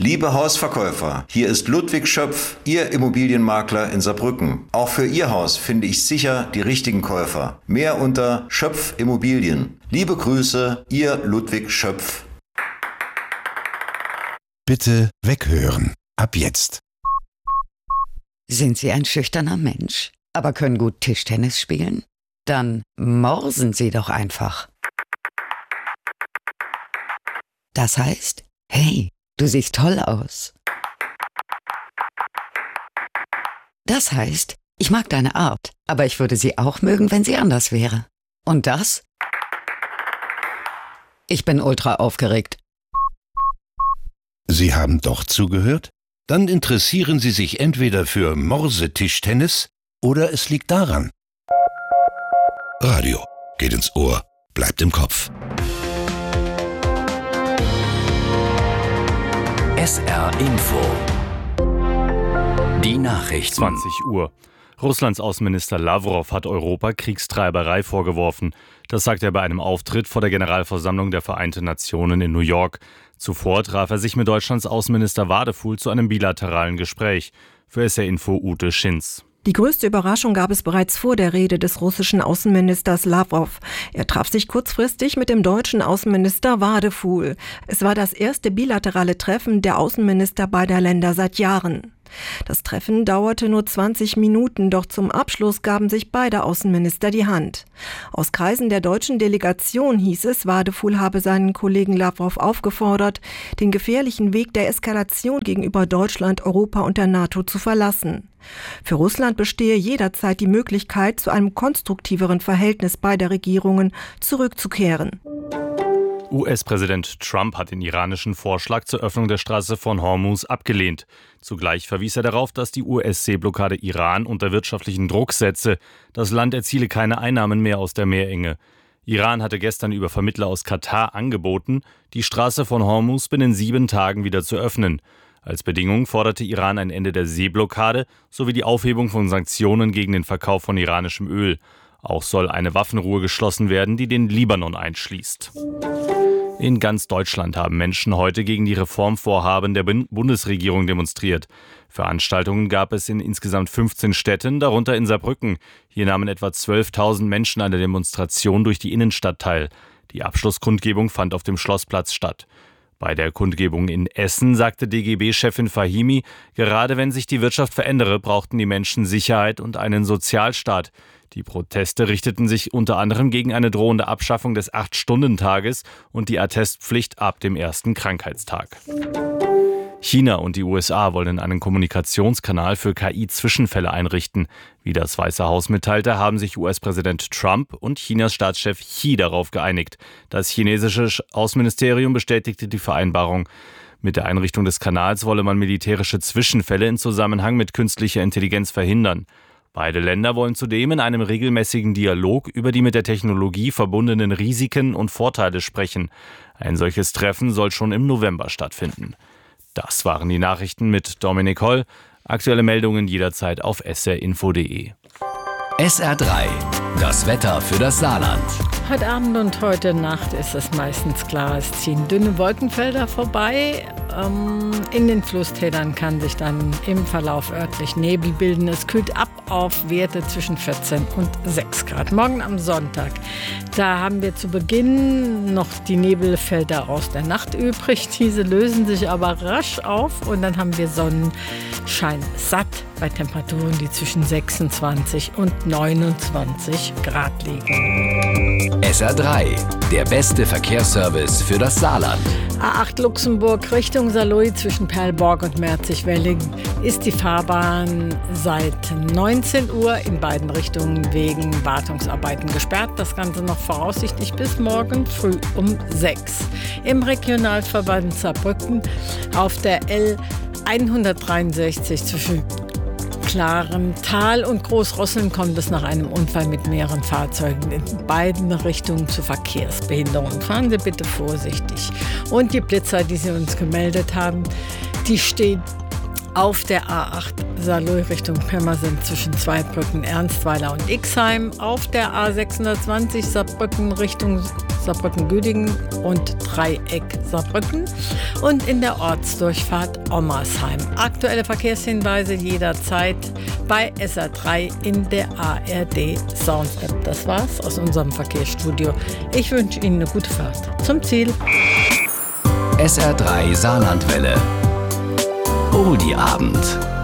Liebe Hausverkäufer, hier ist Ludwig Schöpf, Ihr Immobilienmakler in Saarbrücken. Auch für Ihr Haus finde ich sicher die richtigen Käufer. Mehr unter Schöpf Immobilien. Liebe Grüße, Ihr Ludwig Schöpf. Bitte weghören. Ab jetzt. Sind Sie ein schüchterner Mensch, aber können gut Tischtennis spielen? Dann morsen Sie doch einfach. Das heißt, hey, du siehst toll aus. Das heißt, ich mag deine Art, aber ich würde sie auch mögen, wenn sie anders wäre. Und das? Ich bin ultra aufgeregt. Sie haben doch zugehört? Dann interessieren Sie sich entweder für Morsetischtennis oder es liegt daran. Radio geht ins Ohr, bleibt im Kopf. SR Info. Die Nachrichten. 20 Uhr. Russlands Außenminister Lavrov hat Europa Kriegstreiberei vorgeworfen. Das sagt er bei einem Auftritt vor der Generalversammlung der Vereinten Nationen in New York. Zuvor traf er sich mit Deutschlands Außenminister Wadefuhl zu einem bilateralen Gespräch. Für SR Info Ute Schinz. Die größte Überraschung gab es bereits vor der Rede des russischen Außenministers Lavrov. Er traf sich kurzfristig mit dem deutschen Außenminister Wadefuhl. Es war das erste bilaterale Treffen der Außenminister beider Länder seit Jahren. Das Treffen dauerte nur 20 Minuten, doch zum Abschluss gaben sich beide Außenminister die Hand. Aus Kreisen der deutschen Delegation hieß es, Wadefuhl habe seinen Kollegen Lavrov aufgefordert, den gefährlichen Weg der Eskalation gegenüber Deutschland, Europa und der NATO zu verlassen. Für Russland bestehe jederzeit die Möglichkeit, zu einem konstruktiveren Verhältnis beider Regierungen zurückzukehren. US-Präsident Trump hat den iranischen Vorschlag zur Öffnung der Straße von Hormuz abgelehnt. Zugleich verwies er darauf, dass die US-Seeblockade Iran unter wirtschaftlichen Druck setze. Das Land erziele keine Einnahmen mehr aus der Meerenge. Iran hatte gestern über Vermittler aus Katar angeboten, die Straße von Hormuz binnen 7 Tagen wieder zu öffnen. Als Bedingung forderte Iran ein Ende der Seeblockade sowie die Aufhebung von Sanktionen gegen den Verkauf von iranischem Öl. Auch soll eine Waffenruhe geschlossen werden, die den Libanon einschließt. In ganz Deutschland haben Menschen heute gegen die Reformvorhaben der Bundesregierung demonstriert. Veranstaltungen gab es in insgesamt 15 Städten, darunter in Saarbrücken. Hier nahmen etwa 12.000 Menschen an der Demonstration durch die Innenstadt teil. Die Abschlusskundgebung fand auf dem Schlossplatz statt. Bei der Kundgebung in Essen sagte DGB-Chefin Fahimi, gerade wenn sich die Wirtschaft verändere, brauchten die Menschen Sicherheit und einen Sozialstaat. Die Proteste richteten sich unter anderem gegen eine drohende Abschaffung des 8-Stunden-Tages und die Attestpflicht ab dem ersten Krankheitstag. China und die USA wollen einen Kommunikationskanal für KI-Zwischenfälle einrichten. Wie das Weiße Haus mitteilte, haben sich US-Präsident Trump und Chinas Staatschef Xi darauf geeinigt. Das chinesische Außenministerium bestätigte die Vereinbarung. Mit der Einrichtung des Kanals wolle man militärische Zwischenfälle in Zusammenhang mit künstlicher Intelligenz verhindern. Beide Länder wollen zudem in einem regelmäßigen Dialog über die mit der Technologie verbundenen Risiken und Vorteile sprechen. Ein solches Treffen soll schon im November stattfinden. Das waren die Nachrichten mit Dominik Holl. Aktuelle Meldungen jederzeit auf srinfo.de. SR3, das Wetter für das Saarland. Heute Abend und heute Nacht ist es meistens klar. Es ziehen dünne Wolkenfelder vorbei. In den Flusstälern kann sich dann im Verlauf örtlich Nebel bilden. Es kühlt ab auf Werte zwischen 14 und 6 Grad. Morgen am Sonntag, da haben wir zu Beginn noch die Nebelfelder aus der Nacht übrig. Diese lösen sich aber rasch auf und dann haben wir Sonnenschein satt bei Temperaturen, die zwischen 26 und 29 Grad liegen. SR3, der beste Verkehrsservice für das Saarland. A8 Luxemburg Richtung Saarlouis zwischen Perlborg und Merzig-Welling ist die Fahrbahn seit 19 Uhr in beiden Richtungen wegen Wartungsarbeiten gesperrt. Das Ganze noch voraussichtlich bis morgen früh um 6. Im Regionalverband Saarbrücken auf der L163 zwischen Klarental und Großrosseln kommt es nach einem Unfall mit mehreren Fahrzeugen in beiden Richtungen zu Verkehrsbehinderungen. Fahren Sie bitte vorsichtig. Und die Blitzer, die Sie uns gemeldet haben, die stehen auf der A8 Saarlouis Richtung Pirmasens zwischen Zweibrücken, Ernstweiler und Ixheim. Auf der A620 Saarbrücken Richtung Saarbrücken-Güdingen und Dreieck Saarbrücken und in der Ortsdurchfahrt Ommersheim. Aktuelle Verkehrshinweise jederzeit bei SR3 in der ARD Sound App. Das war's aus unserem Verkehrsstudio. Ich wünsche Ihnen eine gute Fahrt zum Ziel. SR3 Saarlandwelle. Oldie Abend.